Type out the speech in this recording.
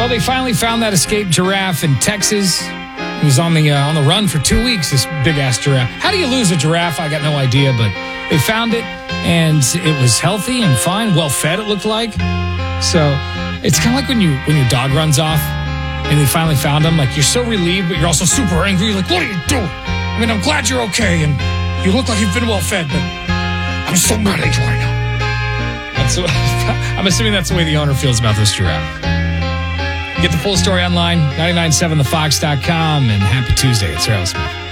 Well, they finally found that escaped giraffe in Texas. He was on the run for 2 weeks, this big-ass giraffe. How do you lose a giraffe? I got no idea, but they found it, and it was healthy and fine, well-fed, it looked like. So it's kind of like when your dog runs off, and they finally found him. Like, you're so relieved, but you're also super angry. You're like, what are you doing? I mean, I'm glad you're okay, and you look like you've been well-fed, but I'm so mad at you right now. I'm assuming that's the way the owner feels about this giraffe. Get the full story online, 997thefox.com, and happy Tuesday. It's Harold Smith.